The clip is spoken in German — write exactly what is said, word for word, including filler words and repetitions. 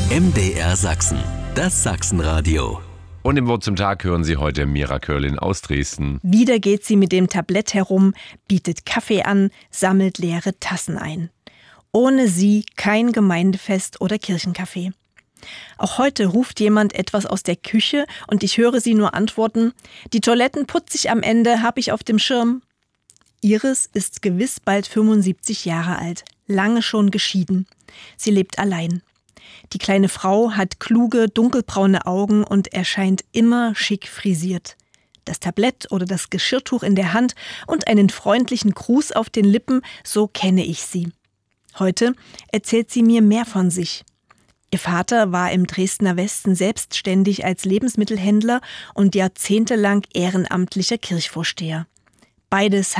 M D R Sachsen, das Sachsenradio. Und im Wort zum Tag hören Sie heute Mira Körlin aus Dresden. Wieder geht sie mit dem Tablett herum, bietet Kaffee an, sammelt leere Tassen ein. Ohne sie kein Gemeindefest oder Kirchenkaffee. Auch heute ruft jemand etwas aus der Küche und ich höre sie nur antworten: Die Toiletten putze ich am Ende, hab ich auf dem Schirm. Iris ist gewiss bald fünfundsiebzig Jahre alt, lange schon geschieden. Sie lebt allein. Die kleine Frau hat kluge, dunkelbraune Augen und erscheint immer schick frisiert. Das Tablett oder das Geschirrtuch in der Hand und einen freundlichen Gruß auf den Lippen, so kenne ich sie. Heute erzählt sie mir mehr von sich. Ihr Vater war im Dresdner Westen selbstständig als Lebensmittelhändler und jahrzehntelang ehrenamtlicher Kirchvorsteher. Beides